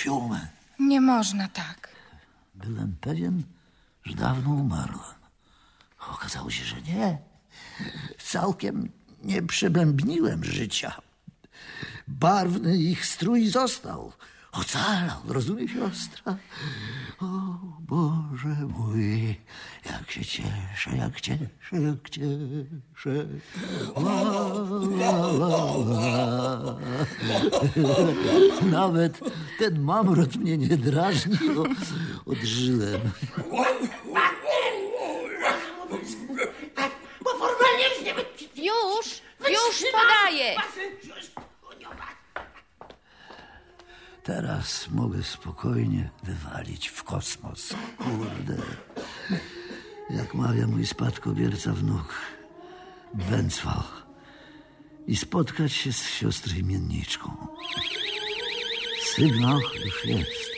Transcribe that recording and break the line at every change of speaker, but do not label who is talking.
Fiumen.
Nie można tak.
Byłem pewien, że dawno umarłem. Okazało się, że nie. Całkiem nie przebębniłem życia. Barwny ich strój został. Ocalał, rozumie siostra? O Boże mój, jak się cieszę, jak cieszę, jak cieszę. Nawet ten mamrot mnie nie drażni, bo odżyłem.
Bo formalnie już nie...
Już podaję.
Teraz mogę spokojnie wywalić w kosmos. Kurde. Jak mawia mój spadkobierca wnuk, Bęcwał. I spotkać się z siostrą imienniczką. Sygnał już jest.